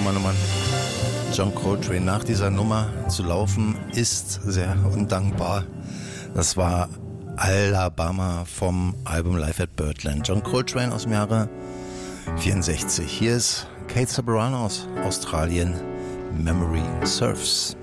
Mann, oh Mann. John Coltrane, nach dieser Nummer zu laufen, ist sehr undankbar. Das war Alabama vom Album Live at Birdland. John Coltrane aus dem Jahre 64. Hier ist Kate Ceberano aus Australien, Memory Surfs.